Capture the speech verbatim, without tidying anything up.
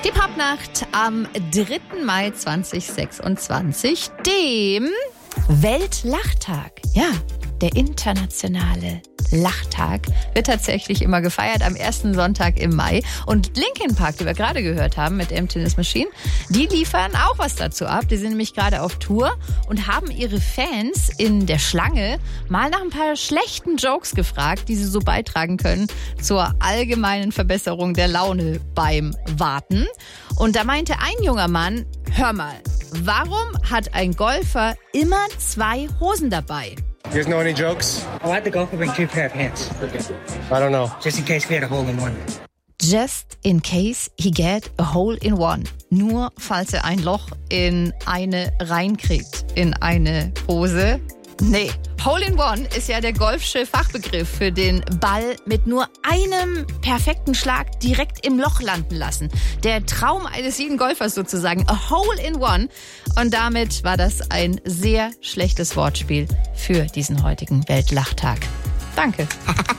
Die Popnacht am dritten Mai zweitausendsechsundzwanzig, dem Weltlachtag. Ja, der internationale Lachtag wird tatsächlich immer gefeiert am ersten Sonntag im Mai. Und Linkin Park, die wir gerade gehört haben mit Emptiness Machine, die liefern auch was dazu ab. Die sind nämlich gerade auf Tour und haben ihre Fans in der Schlange mal nach ein paar schlechten Jokes gefragt, die sie so beitragen können zur allgemeinen Verbesserung der Laune beim Warten. Und da meinte ein junger Mann, hör mal, warum hat ein Golfer immer zwei Hosen dabei? You guys know any jokes? Oh, I had the golfer bring two pair of pants. I don't know. Just in case we had a hole in one. Just in case he get a hole in one. Nur falls er ein Loch in eine reinkriegt, in eine Hose. Nee, Hole in One ist ja der golfsche Fachbegriff für den Ball mit nur einem perfekten Schlag direkt im Loch landen lassen. Der Traum eines jeden Golfers sozusagen, a Hole in One. Und damit war das ein sehr schlechtes Wortspiel für diesen heutigen Weltlachtag. Danke.